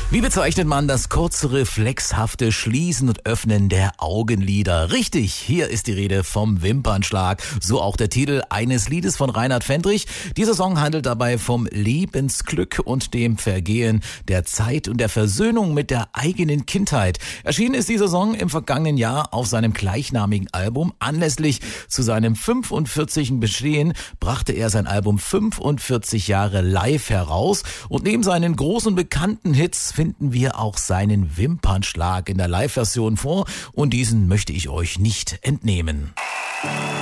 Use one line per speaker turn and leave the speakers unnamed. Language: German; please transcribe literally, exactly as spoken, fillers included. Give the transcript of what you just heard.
Wie bezeichnet man das kurze, reflexhafte Schließen und Öffnen der Augenlider? Richtig, hier ist die Rede vom Wimpernschlag. So auch der Titel eines Liedes von Reinhard Fendrich. Dieser Song handelt dabei vom Lebensglück und dem Vergehen der Zeit und der Versöhnung mit der eigenen Kindheit. Erschienen ist dieser Song im vergangenen Jahr auf seinem gleichnamigen Album. Anlässlich zu seinem fünfundvierzigen Bestehen brachte er sein Album fünfundvierzig Jahre live heraus. Und neben seinen großen bekannten Hits finden wir auch seinen Wimpernschlag in der Live-Version vor und diesen möchte ich euch nicht entnehmen.